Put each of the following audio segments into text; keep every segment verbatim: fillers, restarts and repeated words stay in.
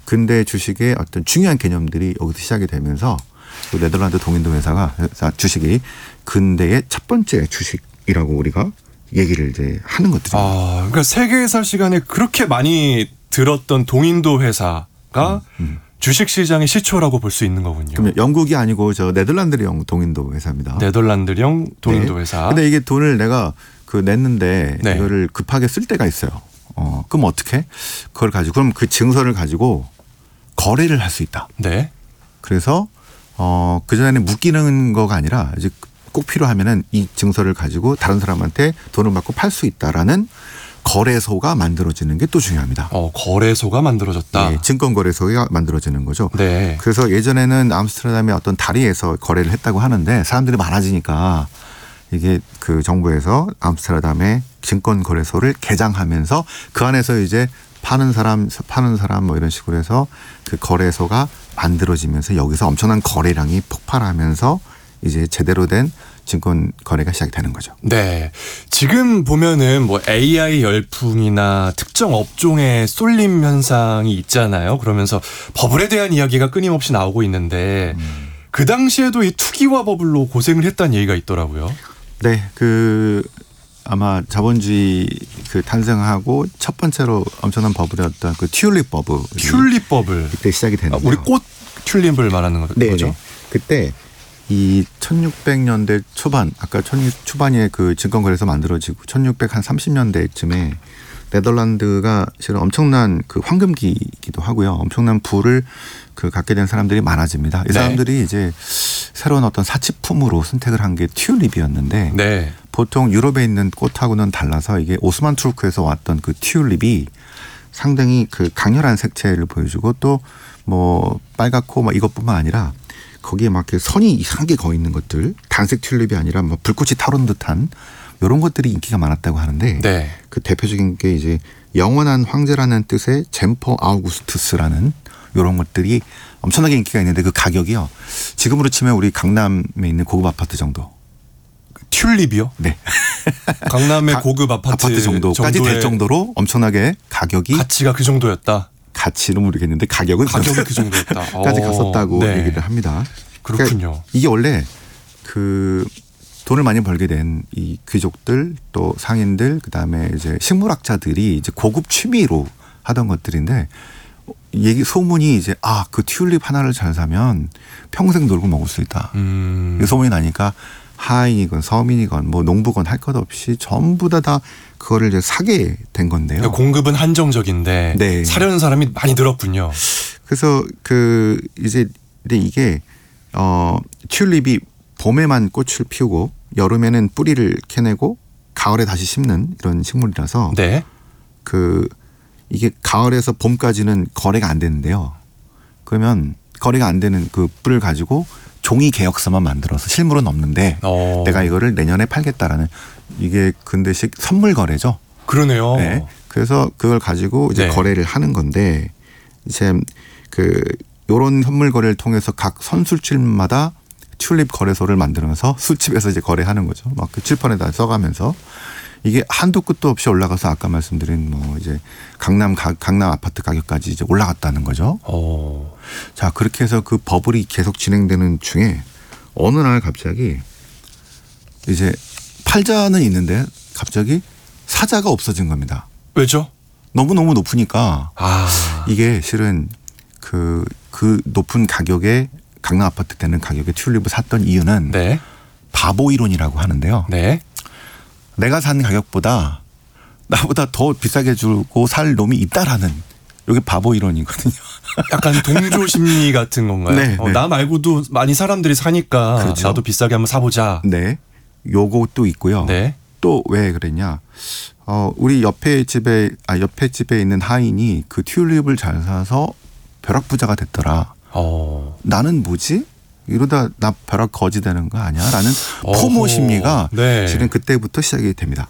근대 주식의 어떤 중요한 개념들이 여기서 시작이 되면서 그 네덜란드 동인도 회사가 주식이 근대의 첫 번째 주식이라고 우리가 얘기를 이제 하는 것들입니다. 아, 그러니까 세계에서 시간에 그렇게 많이 들었던 동인도 회사가 음, 음. 주식시장의 시초라고 볼 수 있는 거군요. 그러면 영국이 아니고 저 네덜란드령 동인도 회사입니다. 네덜란드령 동인도 네. 회사. 근데 이게 돈을 내가 그 냈는데 네. 이거를 급하게 쓸 때가 있어요. 어, 그럼 어떻게? 그걸 가지고 그럼 그 증서를 가지고 거래를 할 수 있다. 네. 그래서 어, 그전에는 묶이는 거가 아니라 이제 꼭 필요하면은 이 증서를 가지고 다른 사람한테 돈을 받고 팔 수 있다라는 거래소가 만들어지는 게 또 중요합니다. 어, 거래소가 만들어졌다. 네, 증권거래소가 만들어지는 거죠. 네. 그래서 예전에는 암스테르담의 어떤 다리에서 거래를 했다고 하는데 사람들이 많아지니까 이게 그 정부에서 암스테르담의 증권거래소를 개장하면서 그 안에서 이제 파는 사람, 파는 사람 뭐 이런 식으로 해서 그 거래소가 만들어지면서 여기서 엄청난 거래량이 폭발하면서 이제 제대로 된 증권 거래가 시작되는 거죠. 네. 지금 보면은 뭐 에이아이 열풍이나 특정 업종의 쏠림 현상이 있잖아요. 그러면서 버블에 대한 이야기가 끊임없이 나오고 있는데 음. 그 당시에도 이 투기와 버블로 고생을 했다는 얘기가 있더라고요. 네. 그 아마 자본주의 그 탄생하고 첫 번째로 엄청난 버블이었던 그 튤립 버블. 튤립 버블. 그때 시작이 됐는데요. 아, 우리 꽃 튤립을 말하는 거죠? 네. 그때 이 천육백 년대 초반, 아까 초반에 그 증권거래소 만들어지고 천육백삼십 년대쯤에 네덜란드가 실은 엄청난 그 황금기이기도 하고요. 엄청난 부를 그 갖게 된 사람들이 많아집니다. 이 사람들이 네. 이제 새로운 어떤 사치품으로 선택을 한 게 튤립이었는데 네. 보통 유럽에 있는 꽃하고는 달라서 이게 오스만 투르크에서 왔던 그 튤립이 상당히 그 강렬한 색채를 보여주고 또 뭐 빨갛고 뭐 이것뿐만 아니라 거기에 막 이렇게 선이 이상하게 거 있는 것들, 단색 튤립이 아니라 뭐 불꽃이 타오르는 듯한 이런 것들이 인기가 많았다고 하는데 네. 그 대표적인 게 이제 영원한 황제라는 뜻의 젬퍼 아우구스투스라는 이런 것들이 엄청나게 인기가 있는데 그 가격이요. 지금으로 치면 우리 강남에 있는 고급 아파트 정도. 튤립이요? 네. 강남의 가, 고급 아파트, 아파트 정도까지 될 정도로 엄청나게 가격이 가치가 그 정도였다. 가치는 모르겠는데 가격은 가격이 그 정도였다. 까지 갔었다고 네. 얘기를 합니다. 그렇군요. 그러니까 이게 원래 그 돈을 많이 벌게 된 이 귀족들 또 상인들 그다음에 이제 식물학자들이 이제 고급 취미로 하던 것들인데 얘기 소문이 이제 아, 그 튤립 하나를 잘 사면 평생 놀고 먹을 수 있다. 음. 이 소문이 나니까 하인이건 서민이건 뭐 농부건 할 것 없이 전부 다 다 그거를 이제 사게 된 건데요. 그러니까 공급은 한정적인데 네. 사려는 사람이 많이 늘었군요. 그래서 그 이제 근데 이게 어 튤립이 봄에만 꽃을 피우고 여름에는 뿌리를 캐내고 가을에 다시 심는 이런 식물이라서 네. 그 이게 가을에서 봄까지는 거래가 안 되는데요. 그러면 거래가 안 되는 그 뿔을 가지고 종이 계약서만 만들어서 실물은 없는데 오. 내가 이거를 내년에 팔겠다라는 이게 근대식 선물 거래죠. 그러네요. 네. 그래서 그걸 가지고 이제 네. 거래를 하는 건데 이제 그 요런 선물 거래를 통해서 각 선술집마다 튤립 거래소를 만들면서 술집에서 이제 거래하는 거죠. 막 그 칠판에다 써가면서 이게 한도 끝도 없이 올라가서 아까 말씀드린 뭐 이제 강남 가, 강남 아파트 가격까지 이제 올라갔다는 거죠. 오. 자, 그렇게 해서 그 버블이 계속 진행되는 중에 어느 날 갑자기 이제 팔자는 있는데 갑자기 사자가 없어진 겁니다. 왜죠? 너무너무 높으니까 아. 이게 실은 그, 그 높은 가격에 강남 아파트 되는 가격에 튤립을 샀던 이유는 네. 바보 이론이라고 하는데요. 네. 내가 산 가격보다 나보다 더 비싸게 주고 살 놈이 있다라는 이게 바보 이론이거든요. 약간 동조 심리 같은 건가요? 네, 어, 네. 나 말고도 많이 사람들이 사니까 그렇죠. 나도 비싸게 한번 사보자. 네. 요것도 있고요. 네. 또 왜 그랬냐. 어, 우리 옆에 집에, 아, 옆에 집에 있는 하인이 그 튤립을 잘 사서 벼락부자가 됐더라. 어. 나는 뭐지? 이러다 나 벼락 거지 되는 거 아니야? 라는 어허. 포모 심리가 네. 실은 그때부터 시작이 됩니다.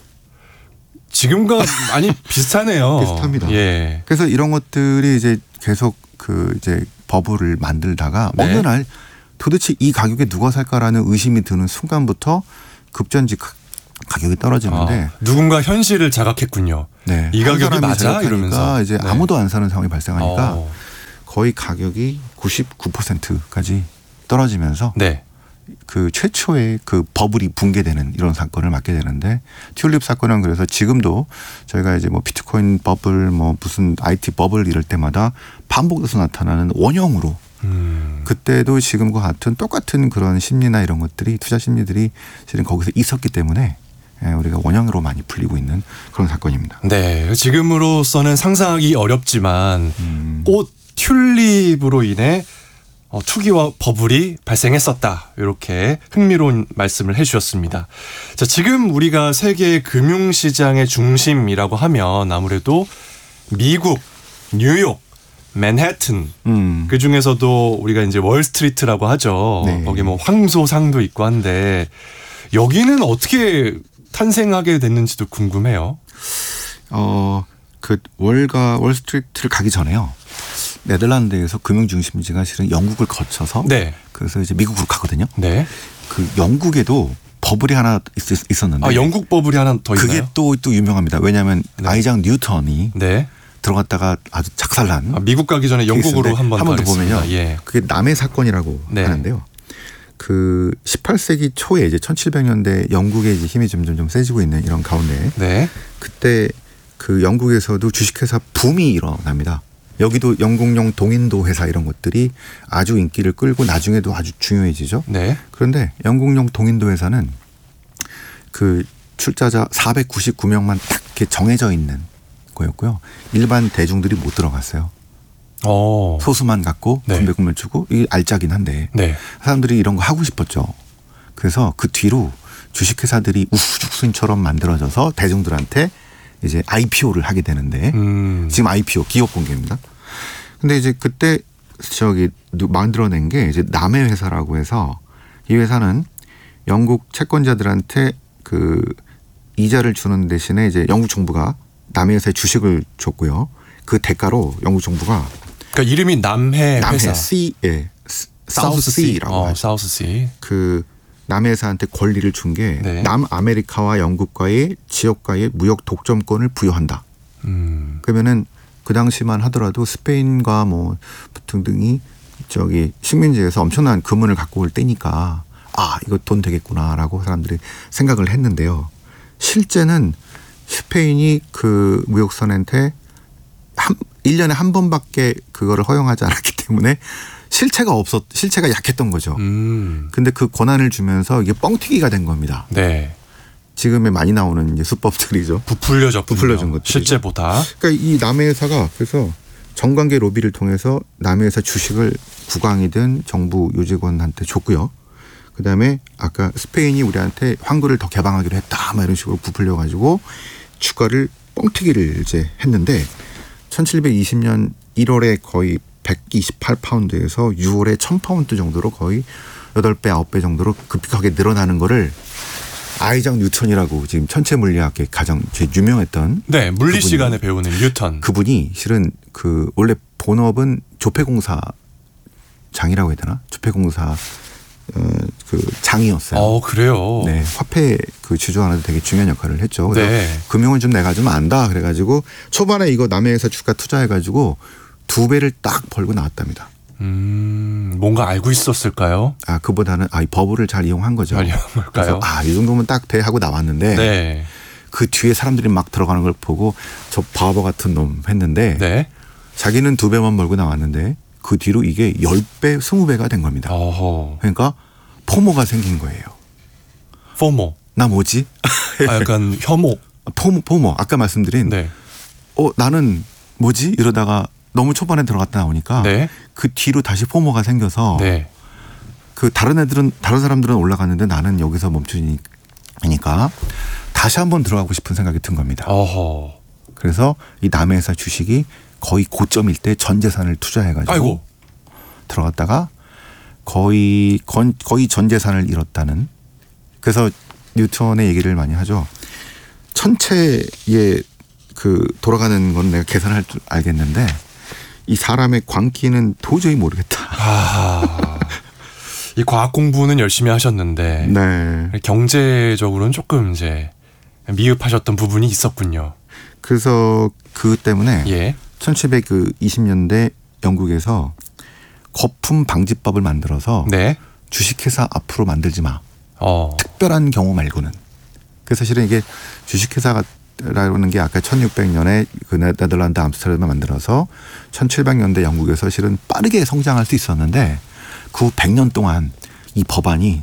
지금과 많이 비슷하네요. 비슷합니다. 예. 그래서 이런 것들이 이제 계속 그 이제 버블을 만들다가 네. 어느 날 도대체 이 가격에 누가 살까라는 의심이 드는 순간부터 급전지 가격이 떨어지는데 아, 누군가 현실을 자각했군요. 네. 이 가격이 맞아? 이러면서 이제 네. 아무도 안 사는 상황이 발생하니까 어. 거의 가격이 구십구 퍼센트까지 떨어지면서 네. 그 최초의 그 버블이 붕괴되는 이런 사건을 맞게 되는데 튤립 사건은 그래서 지금도 저희가 이제 뭐 비트코인 버블 뭐 무슨 아이티 버블 이럴 때마다 반복돼서 나타나는 원형으로 음. 그때도 지금과 같은 똑같은 그런 심리나 이런 것들이 투자 심리들이 실은 거기서 있었기 때문에 우리가 원형으로 많이 풀리고 있는 그런 사건입니다. 네, 지금으로서는 상상하기 어렵지만 음. 꽃 튤립으로 인해 어, 투기와 버블이 발생했었다. 이렇게 흥미로운 말씀을 해주셨습니다. 자, 지금 우리가 세계 금융시장의 중심이라고 하면 아무래도 미국, 뉴욕, 맨해튼 음. 그 중에서도 우리가 이제 월스트리트라고 하죠. 네. 거기 뭐 황소상도 있고 한데 여기는 어떻게 탄생하게 됐는지도 궁금해요. 어, 그 월가 월스트리트를 가기 전에요. 네덜란드에서 금융 중심지가 실은 영국을 거쳐서 네. 그래서 이제 미국으로 가거든요. 네. 그 영국에도 버블이 하나 있, 있었는데 아, 영국 버블이 하나 더 있나요? 그게 또, 또 유명합니다. 왜냐하면 네. 아이작 뉴턴이 네. 들어갔다가 아주 작살난 아, 미국 가기 전에 영국으로 한번 한번 더 가겠습니다. 보면요. 예. 그게 남의 사건이라고 네. 하는데요. 그 십팔 세기 초에 이제 천칠백 년대 영국의 이제 힘이 점점 좀 세지고 있는 이런 가운데 네. 그때 그 영국에서도 주식회사 붐이 일어납니다. 여기도 영국용 동인도 회사 이런 것들이 아주 인기를 끌고 나중에도 아주 중요해지죠. 네. 그런데 영국용 동인도 회사는 그 출자자 사백구십구 명만 딱 이렇게 정해져 있는 거였고요. 일반 대중들이 못 들어갔어요. 어. 소수만 갖고 네. 분배금을 주고 이게 알짜긴 한데 네. 사람들이 이런 거 하고 싶었죠. 그래서 그 뒤로 주식회사들이 우후죽순처럼 만들어져서 대중들한테 이제 아이피오를 하게 되는데 음. 지금 아이피오 기업 공개입니다. 근데 이제 그때 저기 만들어낸 게 이제 남의 회사라고 해서 이 회사는 영국 채권자들한테 그 이자를 주는 대신에 이제 영국 정부가 남의 회사에 주식을 줬고요. 그 대가로 영국 정부가 그러니까 이름이 남해 남해 회사. C, 예, 사우스 C라고 어, 하죠. 사우스 C. 그 남의 회사한테 권리를 준 게 네. 남아메리카와 영국과의 지역과의 무역 독점권을 부여한다. 음. 그러면은 그 당시만 하더라도 스페인과 뭐 등등이 저기 식민지에서 엄청난 금은을 갖고 올 때니까 아 이거 돈 되겠구나라고 사람들이 생각을 했는데요. 실제는 스페인이 그 무역선한테 한 일 년에 한 번밖에 그거를 허용하지 않았기 때문에 실체가 없었 실체가 약했던 거죠. 음. 근데 그 권한을 주면서 이게 뻥튀기가 된 겁니다. 네. 지금에 많이 나오는 이제 수법들이죠. 부풀려졌군요. 부풀려진 것들이죠. 실제보다. 그러니까 이 남의 회사가 그래서 정관계 로비를 통해서 남의 회사 주식을 국왕이든 정부 요직원한테 줬고요. 그다음에 아까 스페인이 우리한테 환구를 더 개방하기로 했다. 막 이런 식으로 부풀려가지고 주가를 뻥튀기를 이제 했는데 천칠백이십 년 일월에 거의 백이십팔 파운드에서 유월에 천 파운드 정도로 거의 여덟 배, 아홉 배 정도로 급격하게 늘어나는 거를 아이작 뉴턴이라고 지금 천체 물리학의 가장 제일 유명했던 네, 물리 그분이, 시간에 배우는 뉴턴. 그분이 실은 그 원래 본업은 조폐공사 장이라고 해야 되나? 조폐공사 어, 그 장이었어요. 어, 그래요. 네, 화폐 그 주조하는데 되게 중요한 역할을 했죠. 그래서 네. 금융은 좀 내가 좀 안다. 그래가지고 초반에 이거 남의 회사 주가 투자해가지고 두 배를 딱 벌고 나왔답니다. 음, 뭔가 알고 있었을까요? 아, 그보다는 아, 이 버블을 잘 이용한 거죠. 잘 이용한 걸까요? 그래서 아, 이 정도면 딱 돼 하고 나왔는데 네. 그 뒤에 사람들이 막 들어가는 걸 보고 저 바보 같은 놈 했는데 네. 자기는 두 배만 벌고 나왔는데 그 뒤로 이게 열 배, 스무 배가 된 겁니다. 어허. 그러니까 포모가 생긴 거예요. 포모. 나 뭐지? 아, 약간 혐오. 포모, 포모. 아까 말씀드린 네. 어, 나는 뭐지? 이러다가 너무 초반에 들어갔다 나오니까 네. 그 뒤로 다시 포모가 생겨서 네. 그 다른 애들은 다른 사람들은 올라갔는데 나는 여기서 멈추니까 다시 한번 들어가고 싶은 생각이 든 겁니다. 어허. 그래서 이 남의 회사 주식이 거의 고점일 때 전 재산을 투자해가지고 아이고. 들어갔다가 거의 건, 거의 전 재산을 잃었다는. 그래서 뉴턴의 얘기를 많이 하죠. 천체의 그 돌아가는 건 내가 계산할 줄 알겠는데 이 사람의 광기는 도저히 모르겠다. 아. 이 과학 공부는 열심히 하셨는데 네. 경제적으로는 조금 이제 미흡하셨던 부분이 있었군요. 그래서 그 때문에 예. 천칠백이십 년대 영국에서 거품 방지법을 만들어서 네. 주식회사 앞으로 만들지 마. 어. 특별한 경우 말고는. 그래서 사실은 이게 주식회사라는 게 아까 천육백 년에 그 네덜란드 암스테르담을 만들어서 천칠백 년대 영국에서 실은 빠르게 성장할 수 있었는데 그 후 백 년 동안 이 법안이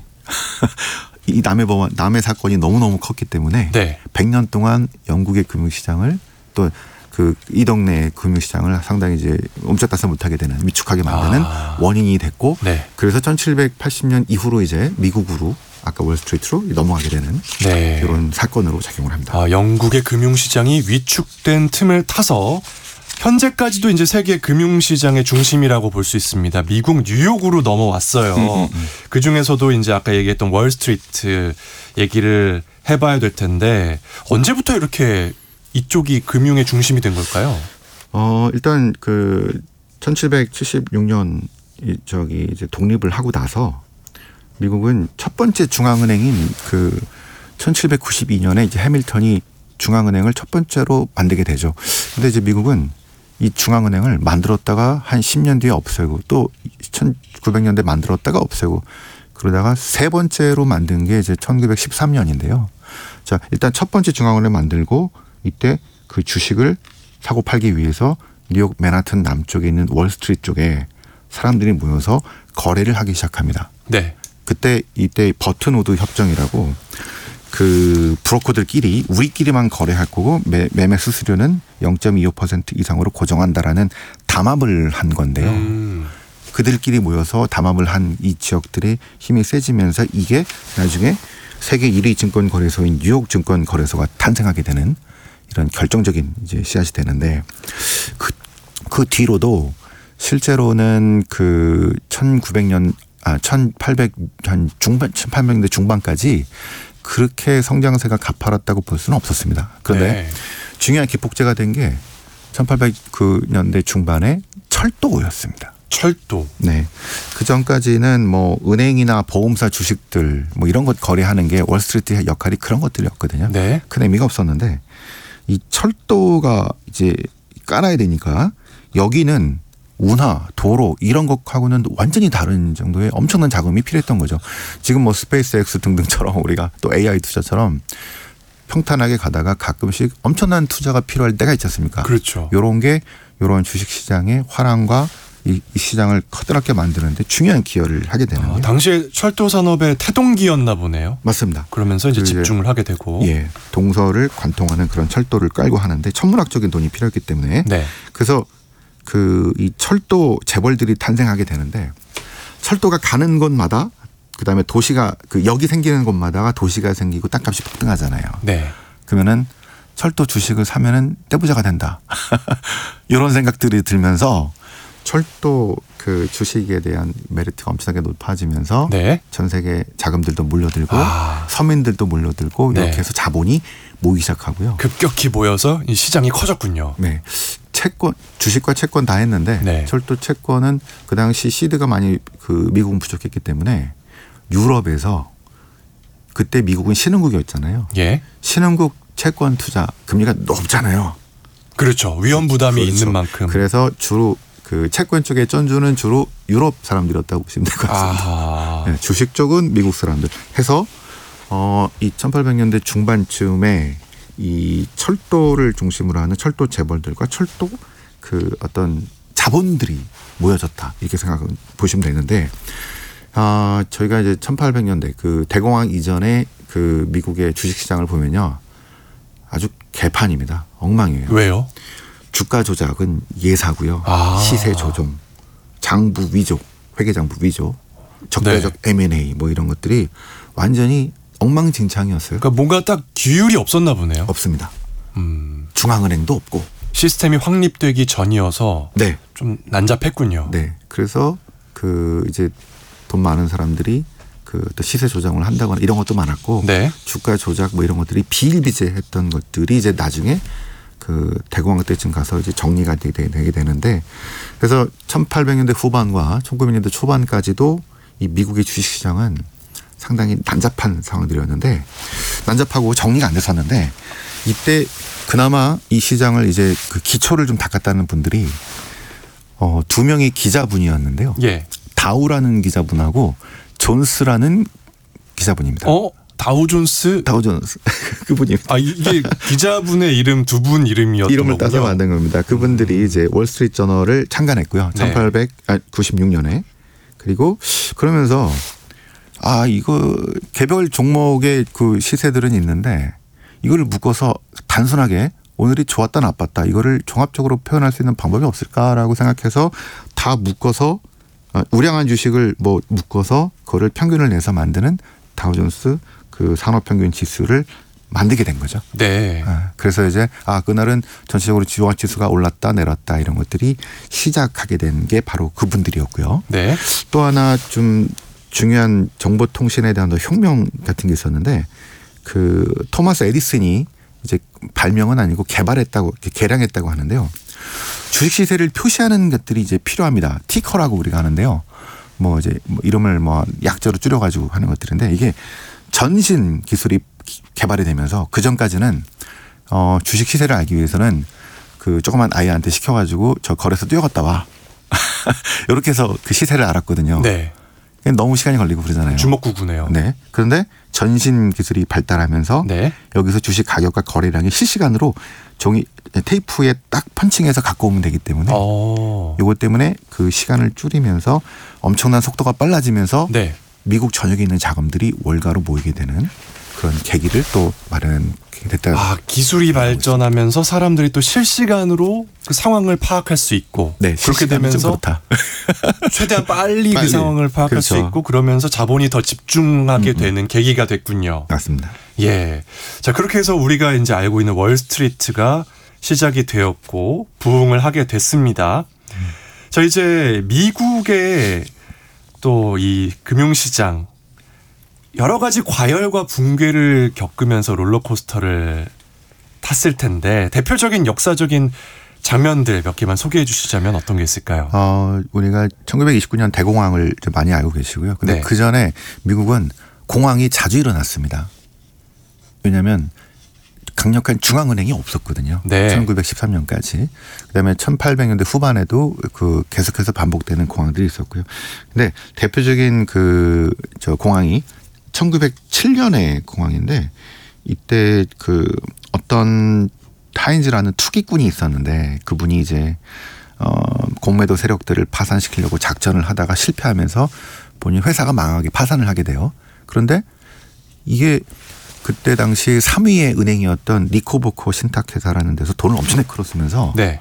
이 남의 법안, 남의 사건이 너무너무 컸기 때문에 네. 백 년 동안 영국의 금융시장을 또 그 이 동네의 금융시장을 상당히 이제 옴짝달싹 못하게 되는 위축하게 만드는 아. 원인이 됐고 네. 그래서 천칠백팔십 년 이후로 이제 미국으로 아까 월스트리트로 넘어가게 되는 네. 이런 사건으로 작용을 합니다. 아, 영국의 금융시장이 위축된 틈을 타서 현재까지도 이제 세계 금융시장의 중심이라고 볼 수 있습니다. 미국 뉴욕으로 넘어왔어요. 음, 음, 음. 그 중에서도 이제 아까 얘기했던 월스트리트 얘기를 해봐야 될 텐데 언제부터 이렇게 이쪽이 금융의 중심이 된 걸까요? 어 일단 그 천칠백칠십육 년 이 저기 이제 독립을 하고 나서 미국은 첫 번째 중앙은행인 그 천칠백구십이 년에 이제 해밀턴이 중앙은행을 첫 번째로 만들게 되죠. 근데 이제 미국은 이 중앙은행을 만들었다가 한 십 년 뒤에 없애고 또 천구백 년대 만들었다가 없애고 그러다가 세 번째로 만든 게 이제 천구백십삼 년인데요. 자, 일단 첫 번째 중앙은행 만들고 이때 그 주식을 사고 팔기 위해서 뉴욕 맨하튼 남쪽에 있는 월스트리트 쪽에 사람들이 모여서 거래를 하기 시작합니다. 네. 그때 이때 버튼우드 협정이라고 그 브로커들끼리 우리끼리만 거래할 거고 매, 매매 수수료는 영 점 이오 퍼센트 이상으로 고정한다라는 담합을 한 건데요. 음. 그들끼리 모여서 담합을 한 이 지역들의 힘이 세지면서 이게 나중에 세계 일 위 증권 거래소인 뉴욕 증권 거래소가 탄생하게 되는 이런 결정적인 이제 씨앗이 되는데 그, 그 뒤로도 실제로는 그 천구백 년 아 천팔백 한 중반 천팔백 년대 중반까지 그렇게 성장세가 가파랐다고 볼 수는 없었습니다. 그런데 네. 중요한 기폭제가 된 게 천팔백 년대 중반에 철도였습니다. 철도. 네. 그 전까지는 뭐 은행이나 보험사 주식들 뭐 이런 것 거래하는 게 월스트리트의 역할이 그런 것들이었거든요. 네. 큰 의미가 없었는데 이 철도가 이제 깔아야 되니까 여기는 운하, 도로 이런 것하고는 완전히 다른 정도의 엄청난 자금이 필요했던 거죠. 지금 뭐 스페이스X 등등처럼 우리가 또 에이아이 투자처럼 평탄하게 가다가 가끔씩 엄청난 투자가 필요할 때가 있지 않습니까? 그렇죠. 이런 게 이런 주식시장의 화랑과 이, 이 시장을 커다랗게 만드는데 중요한 기여를 하게 되는 아, 거예요. 당시에 철도 산업의 태동기였나 보네요. 맞습니다. 그러면서 이제 그 집중을 하게 되고. 예, 동서를 관통하는 그런 철도를 깔고 하는데 천문학적인 돈이 필요했기 때문에 네. 그래서 그 이 철도 재벌들이 탄생하게 되는데 철도가 가는 곳마다 그다음에 도시가 그 역이 생기는 곳마다가 도시가 생기고 땅값이 폭등하잖아요. 네. 그러면은 철도 주식을 사면은 떼부자가 된다. 이런 생각들이 들면서 철도 그 주식에 대한 메리트가 엄청나게 높아지면서 네. 전 세계 자금들도 몰려들고 아. 서민들도 몰려들고 네. 이렇게 해서 자본이 모이기 시작하고요. 급격히 모여서 이 시장이 커졌군요. 네. 채권, 주식과 채권 다 했는데 네. 철도 채권은 그 당시 시드가 많이 그 미국은 부족했기 때문에 유럽에서 그때 미국은 신흥국이었잖아요. 예. 신흥국 채권 투자 금리가 높잖아요. 그렇죠. 위험 부담이 그렇죠. 있는 만큼. 그래서 주로 그 채권 쪽의 쩐주는 주로 유럽 사람들이었다고 보시면 될 것 같습니다. 아. 네, 주식 쪽은 미국 사람들 해서 어, 이 천팔백 년대 중반쯤에 이 철도를 중심으로 하는 철도 재벌들과 철도 그 어떤 자본들이 모여졌다 이렇게 생각 보시면 되는데 아 저희가 이제 천팔백 년대 그 대공황 이전에 그 미국의 주식시장을 보면요 아주 개판입니다. 엉망이에요. 왜요? 주가 조작은 예사고요. 아. 시세 조종, 장부 위조, 회계장부 위조, 적대적 네. 엠 앤 에이 뭐 이런 것들이 완전히 엉망진창이었어요. 그러니까 뭔가 딱 규율이 없었나 보네요. 없습니다. 음. 중앙은행도 없고. 시스템이 확립되기 전이어서 네. 좀 난잡했군요. 네. 그래서 그 이제 돈 많은 사람들이 그 또 시세 조정을 한다거나 이런 것도 많았고 네. 주가 조작 뭐 이런 것들이 비일비재했던 것들이 이제 나중에 그 대공황 때쯤 가서 이제 정리가 되게 되는데 그래서 천팔백 년대 후반과 천구백 년대 초반까지도 이 미국의 주식시장은 상당히 난잡한 상황들이었는데 난잡하고 정리가 안 됐었는데 이때 그나마 이 시장을 이제 그 기초를 좀 닦았다는 분들이 어, 두 명의 기자분이었는데요. 예. 다우라는 기자분하고 존스라는 기자분입니다. 어? 다우 존스? 다우 존스 그분입니다. 아 이게 기자분의 이름 두 분 이름이었던 이름을 거군요. 따서 만든 겁니다. 그분들이 이제 월스트리트 저널을 창간했고요. 네. 천팔백구십육 년에. 그리고 그러면서 아 이거 개별 종목의 그 시세들은 있는데 이거를 묶어서 단순하게 오늘이 좋았다 나빴다 이거를 종합적으로 표현할 수 있는 방법이 없을까라고 생각해서 다 묶어서 우량한 주식을 뭐 묶어서 그거를 평균을 내서 만드는 다우존스 그 산업평균 지수를 만들게 된 거죠. 네. 그래서 이제 아 그날은 전체적으로 주요 지수가 올랐다 내렸다 이런 것들이 시작하게 된 게 바로 그분들이었고요. 네. 또 하나 좀 중요한 정보통신에 대한 혁명 같은 게 있었는데 그 토마스 에디슨이 이제 발명은 아니고 개발했다고 개량했다고 하는데요. 주식 시세를 표시하는 것들이 이제 필요합니다. 티커라고 우리가 하는데요. 뭐 이제 뭐 이름을 뭐 약자로 줄여가지고 하는 것들인데 이게 전신 기술이 개발이 되면서 그 전까지는 어 주식 시세를 알기 위해서는 그 조그만 아이한테 시켜가지고 저 거래소 뛰어갔다 와 이렇게 해서 그 시세를 알았거든요. 네. 너무 시간이 걸리고 그러잖아요. 주먹구구네요. 네. 그런데 전신 기술이 발달하면서 네. 여기서 주식 가격과 거래량이 실시간으로 종이 테이프에 딱 펀칭해서 갖고 오면 되기 때문에 어. 이것 때문에 그 시간을 줄이면서 엄청난 속도가 빨라지면서 네. 미국 전역에 있는 자금들이 월가로 모이게 되는 그런 계기를 또 마련하게 됐다. 아 기술이 발전하면서 사람들이 또 실시간으로 그 상황을 파악할 수 있고 네, 그렇게 되면서 최대한 빨리, 빨리. 그 상황을 파악할 그렇죠. 수 있고 그러면서 자본이 더 집중하게 음, 음. 되는 계기가 됐군요. 맞습니다. 예. 자 그렇게 해서 우리가 이제 알고 있는 월스트리트가 시작이 되었고 부흥을 하게 됐습니다. 음. 자 이제 미국의 또 이 금융시장 여러 가지 과열과 붕괴를 겪으면서 롤러코스터를 탔을 텐데 대표적인 역사적인 장면들 몇 개만 소개해 주시자면 어떤 게 있을까요? 어, 우리가 천구백이십구 년 대공황을 좀 많이 알고 계시고요. 근데 네. 그 전에 미국은 공황이 자주 일어났습니다. 왜냐하면 강력한 중앙은행이 없었거든요. 네. 천구백십삼 년까지. 그다음에 천팔백 년대 후반에도 그 계속해서 반복되는 공황들이 있었고요. 근데 대표적인 그 저 공황이 천구백칠 년의 공황인데 이때 그 어떤 타인즈라는 투기꾼이 있었는데 그분이 이제 어 공매도 세력들을 파산시키려고 작전을 하다가 실패하면서 본인 회사가 망하게 파산을 하게 돼요. 그런데 이게 그때 당시 삼 위의 은행이었던 니코보코 신탁회사라는 데서 돈을 엄청나게 끌었으면서 네.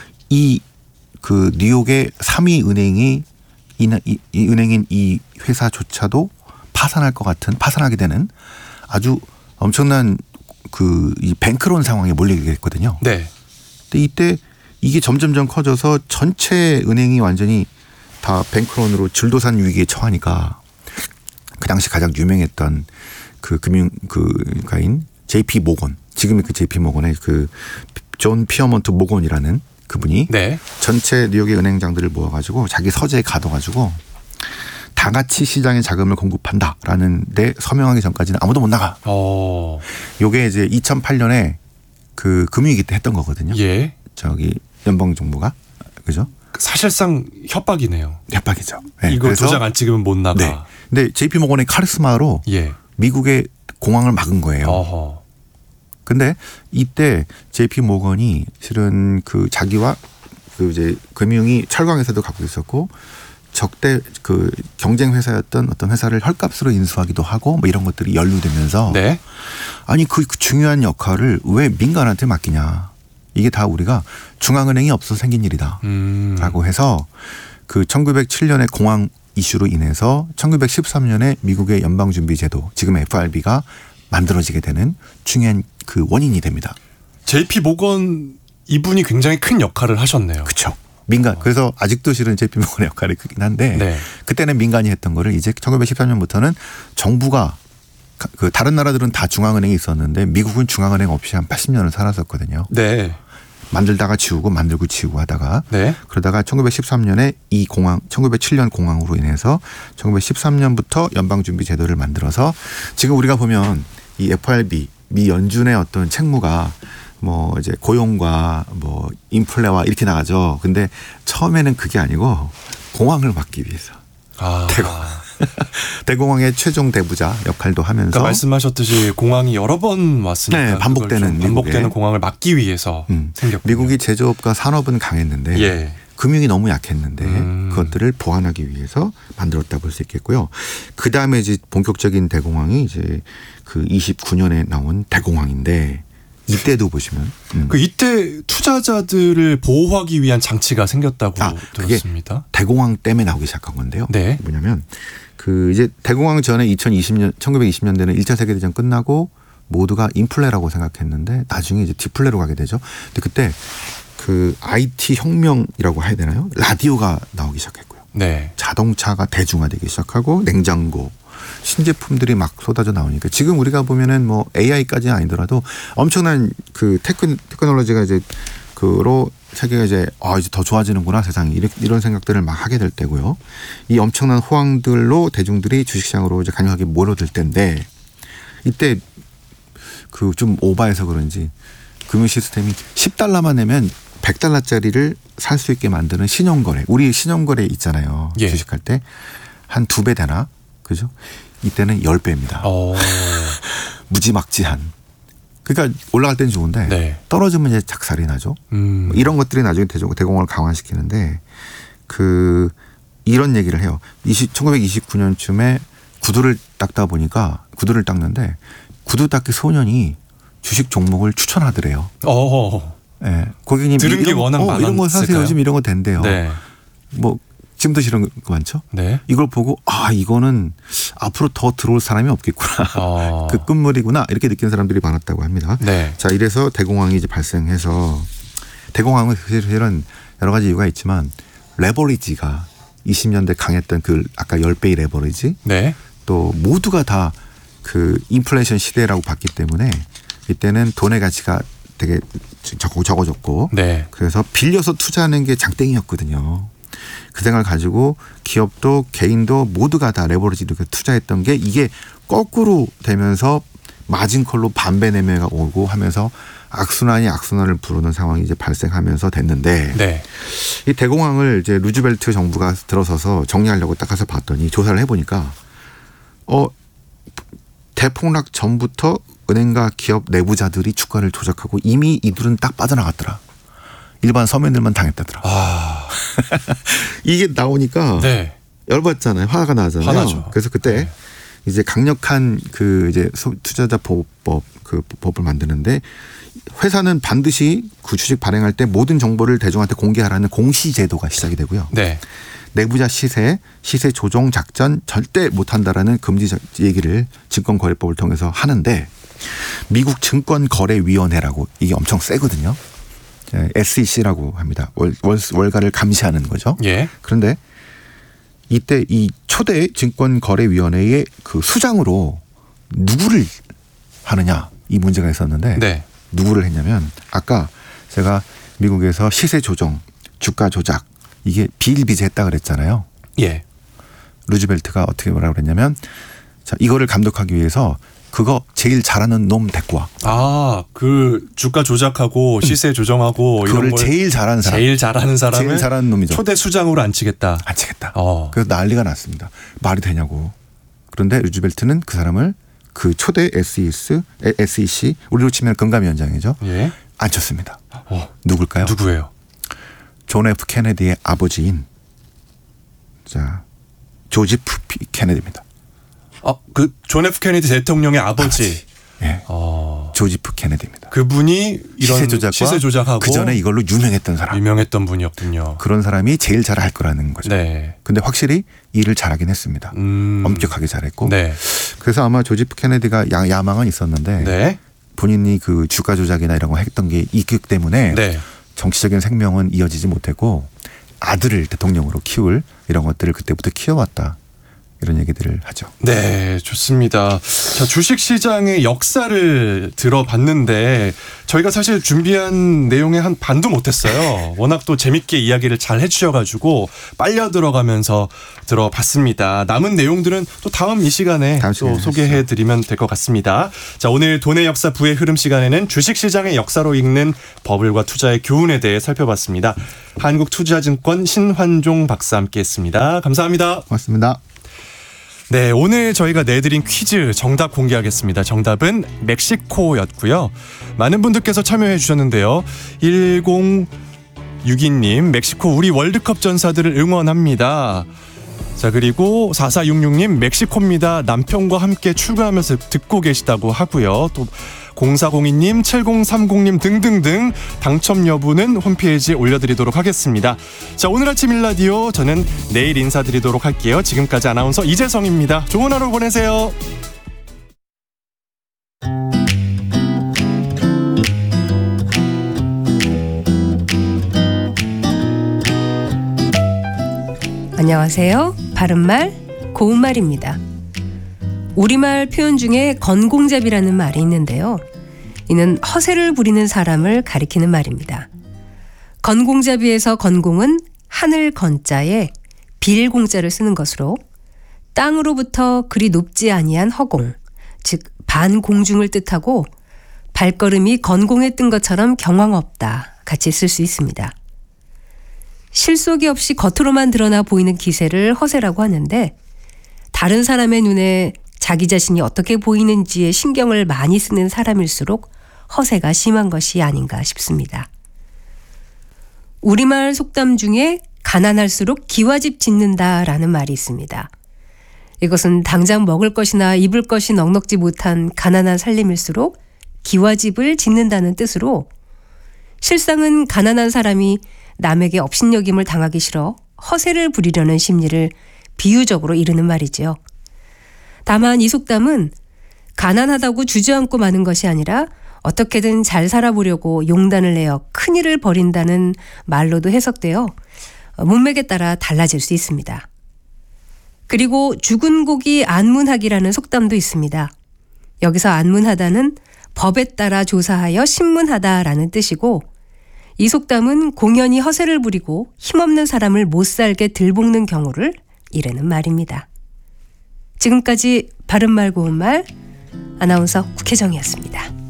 이 그 뉴욕의 삼 위 은행이 이, 이, 이 은행인 이 회사조차도 파산할 것 같은 파산하게 되는 아주 엄청난 그 이 뱅크론 상황에 몰리게 됐거든요. 네. 근데 이때 이게 점점점 커져서 전체 은행이 완전히 다 뱅크론으로 줄도산 위기에 처하니까 그 당시 가장 유명했던 그 금융 그가인 제이피 모건 지금의 그 제이피 모건의 그 존 피어먼트 모건이라는 그분이 네. 전체 뉴욕의 은행장들을 모아가지고 자기 서재에 가둬가지고 다 같이 시장에 자금을 공급한다라는 데 서명하기 전까지는 아무도 못 나가. 어. 요게 이제 이천팔 년에 그 금융위기 때 했던 거거든요. 예. 저기 연방정부가 그죠? 사실상 협박이네요. 협박이죠. 네, 이거 그래서 도장 안 찍으면 못 나가. 네. 근데 제이피 모건의 카리스마로 예. 미국의 공황을 막은 거예요. 어허. 근데 이때 제이피 모건이 실은 그 자기와 그 이제 금융이 철강회사도 갖고 있었고 적대 그 경쟁 회사였던 어떤 회사를 헐값으로 인수하기도 하고 뭐 이런 것들이 연루되면서 네. 아니 그 중요한 역할을 왜 민간한테 맡기냐. 이게 다 우리가 중앙은행이 없어서 생긴 일이다. 음. 라고 해서 그 천구백칠 년의 공황 이슈로 인해서 천구백십삼 년에 미국의 연방준비제도 지금 에프알비가 만들어지게 되는 중요한 그 원인이 됩니다. 제이피 모건 이분이 굉장히 큰 역할을 하셨네요. 그렇죠. 민간. 그래서 아직도 실은 제이피 모건의 역할이 크긴 한데 네. 그때는 민간이 했던 거를 이제 천구백십삼 년부터는 정부가 그 다른 나라들은 다 중앙은행이 있었는데 미국은 중앙은행 없이 한 팔십 년을 살았었거든요. 네. 만들다가 지우고 만들고 지우고 하다가 네. 그러다가 천구백십삼 년에 이 공황 천구백칠 년 공황으로 인해서 천구백십삼 년부터 연방준비제도를 만들어서 지금 우리가 보면 이 에프알비 미 연준의 어떤 책무가 뭐 이제 고용과 뭐 인플레와 이렇게 나가죠. 근데 처음에는 그게 아니고 공항을 막기 위해서. 아. 대공황. 대공황의 최종 대부자 역할도 하면서. 그러니까 말씀하셨듯이 공항이 여러 번 왔으니까. 네, 반복되는 반복되는 미국에. 공항을 막기 위해서 음. 생겼군요. 미국이 제조업과 산업은 강했는데 예. 금융이 너무 약했는데 음. 그것들을 보완하기 위해서 만들었다 볼 수 있겠고요. 그 다음에 이제 본격적인 대공황이 이제 그 이십구 년에 나온 대공황인데 이때도 보시면 음. 그 이때 투자자들을 보호하기 위한 장치가 생겼다고 아, 들었습니다. 대공황 때문에 나오기 시작한 건데요. 네. 뭐냐면 그 이제 대공황 전에 이천이십 년 천구백이십 년대는 일 차 세계대전 끝나고 모두가 인플레라고 생각했는데 나중에 이제 디플레로 가게 되죠. 근데 그때 그 아이티 혁명이라고 해야 되나요? 라디오가 나오기 시작했고요. 네. 자동차가 대중화되기 시작하고 냉장고 신제품들이 막 쏟아져 나오니까 지금 우리가 보면은 뭐 에이아이까지는 아니더라도 엄청난 그 테크, 테크놀로지가 이제 그로 세계가 이제 아 이제 더 좋아지는구나 세상이 이런, 이런 생각들을 막 하게 될 때고요. 이 엄청난 호황들로 대중들이 주식시장으로 이제 간략하게 몰아들 때인데 이때 그 좀 오바해서 그런지 금융 시스템이 십 달러만 내면 백 달러짜리를 살 수 있게 만드는 신용거래. 우리 신용거래 있잖아요. 예. 주식할 때 한 두 배 되나? 그죠? 이때는 열 배입니다. 어. 무지막지한. 그러니까 올라갈 때는 좋은데 네. 떨어지면 이제 작살이 나죠. 음. 이런 것들이 나중에 대공황을 강화시키는데 그 이런 얘기를 해요. 천구백이십구 년쯤에 구두를 닦다 보니까 구두를 닦는데 구두 닦기 소년이 주식 종목을 추천하더래요. 어. 예. 네. 고객님 들은 게 이런, 워낙 어, 많았을까요? 이런 거 사세요. 요즘 이런 거 된대요. 네. 뭐 지금도 이런 거 많죠. 네. 이걸 보고 아 이거는 앞으로 더 들어올 사람이 없겠구나. 어. 그 끝물이구나 이렇게 느끼는 사람들이 많았다고 합니다. 네. 자 이래서 대공황이 이제 발생해서 대공황은 사실은 여러 가지 이유가 있지만 레버리지가 이십 년대 강했던 그 아까 열 배의 레버리지 네. 또 모두가 다 그 인플레이션 시대라고 봤기 때문에 이때는 돈의 가치가 되게 적어, 적어졌고 네. 그래서 빌려서 투자하는 게 장땡이었거든요. 그 생각을 가지고 기업도 개인도 모두가 다 레버리지로 투자했던 게 이게 거꾸로 되면서 마진콜로 반배 매매가 오고 하면서 악순환이 악순환을 부르는 상황이 이제 발생하면서 됐는데 네. 이 대공황을 이제 루즈벨트 정부가 들어서서 정리하려고 딱 가서 봤더니 조사를 해보니까 어 대폭락 전부터 은행과 기업 내부자들이 주가를 조작하고 이미 이들은 딱 빠져나갔더라. 일반 서민들만 당했다더라. 아. 이게 나오니까 네. 열받잖아요. 화가 나잖아요. 화나죠. 그래서 그때 네. 이제 강력한 그 이제 투자자 보호법 그 법을 만드는데 회사는 반드시 그 주식 발행할 때 모든 정보를 대중한테 공개하라는 공시 제도가 시작이 되고요. 네. 내부자 시세, 시세 조정 작전 절대 못한다라는 금지 얘기를 증권거래법을 통해서 하는데 미국 증권거래위원회라고 이게 엄청 세거든요. 에스이씨라고 합니다. 월, 월, 월가를 감시하는 거죠. 예. 그런데 이때 이 초대 증권거래위원회의 그 수장으로 누구를 하느냐 이 문제가 있었는데 네. 누구를 했냐면 아까 제가 미국에서 시세 조정, 주가 조작 이게 비일비재했다 그랬잖아요. 예. 루즈벨트가 어떻게 뭐라 그랬냐면 자 이거를 감독하기 위해서 그거 제일 잘하는 놈 데리고 와. 아, 그 주가 조작하고 시세 조정하고 이런 그거를 걸 제일 잘하는 사람. 제일 잘하는 사람을 제일 잘하는 놈이죠. 초대 수장으로 앉히겠다. 앉히겠다. 어. 그래서 난리가 났습니다. 말이 되냐고. 그런데 루즈벨트는 그 사람을 그 초대 에스이에스, 에스이씨 우리로 치면 금감위원장이죠. 예. 앉혔습니다. 어. 누굴까요? 누구예요? 존 F 케네디의 아버지인 자 조지 F 케네디입니다. 아, 그 존 F 케네디 대통령의 아버지. 아버지. 예. 어. 조지 F 케네디입니다. 그분이 이런 시세 조작과 시세 조작하고 그 전에 이걸로 유명했던 사람. 유명했던 분이었군요. 그런 사람이 제일 잘할 거라는 거죠. 네. 근데 확실히 일을 잘하긴 했습니다. 음. 엄격하게 잘했고. 네. 그래서 아마 조지 F 케네디가 야, 야망은 있었는데 네. 본인이 그 주가 조작이나 이런 거 했던 게 있기 때문에 네. 정치적인 생명은 이어지지 못했고 아들을 대통령으로 키울 이런 것들을 그때부터 키워왔다. 이런 얘기들을 하죠. 네, 좋습니다. 자, 주식시장의 역사를 들어봤는데 저희가 사실 준비한 내용의 한 반도 못했어요. 워낙 또 재밌게 이야기를 잘 해주셔가지고 빨려 들어가면서 들어봤습니다. 남은 내용들은 또 다음 이 시간에 다음 또 시간에 소개해드리면 될 것 같습니다. 자, 오늘 돈의 역사 부의 흐름 시간에는 주식시장의 역사로 읽는 버블과 투자의 교훈에 대해 살펴봤습니다. 한국투자증권 신환종 박사 함께했습니다. 감사합니다. 고맙습니다. 네, 오늘 저희가 내드린 퀴즈 정답 공개하겠습니다. 정답은 멕시코였고요. 많은 분들께서 참여해 주셨는데요. 일공육이 님, 멕시코 우리 월드컵 전사들을 응원합니다. 자, 그리고 사사육육 님, 멕시코입니다. 남편과 함께 출근하면서 듣고 계시다고 하고요. 또 공사공이 님, 칠공삼공 님 등등등 당첨 여부는 홈페이지에 올려드리도록 하겠습니다. 자, 오늘 아침 일라디오 저는 내일 인사드리도록 할게요. 지금까지 아나운서 이재성입니다. 좋은 하루 보내세요. 안녕하세요. 바른말 고운말입니다. 우리말 표현 중에 건공잡이라는 말이 있는데요. 이는 허세를 부리는 사람을 가리키는 말입니다. 건공잡이에서 건공은 하늘 건자에 빌 공자를 쓰는 것으로 땅으로부터 그리 높지 아니한 허공, 즉 반공중을 뜻하고 발걸음이 건공에 뜬 것처럼 경황 없다 같이 쓸 수 있습니다. 실속이 없이 겉으로만 드러나 보이는 기세를 허세라고 하는데 다른 사람의 눈에 자기 자신이 어떻게 보이는지에 신경을 많이 쓰는 사람일수록 허세가 심한 것이 아닌가 싶습니다. 우리말 속담 중에 가난할수록 기와집 짓는다라는 말이 있습니다. 이것은 당장 먹을 것이나 입을 것이 넉넉지 못한 가난한 살림일수록 기와집을 짓는다는 뜻으로 실상은 가난한 사람이 남에게 업신여김을 당하기 싫어 허세를 부리려는 심리를 비유적으로 이르는 말이지요. 다만 이 속담은 가난하다고 주저앉고 마는 것이 아니라 어떻게든 잘 살아보려고 용단을 내어 큰일을 벌인다는 말로도 해석되어 문맥에 따라 달라질 수 있습니다. 그리고 죽은 고기 안문하기라는 속담도 있습니다. 여기서 안문하다는 법에 따라 조사하여 신문하다라는 뜻이고 이 속담은 공연히 허세를 부리고 힘없는 사람을 못살게 들볶는 경우를 이르는 말입니다. 지금까지 바른말 고운말 아나운서 국혜정이었습니다.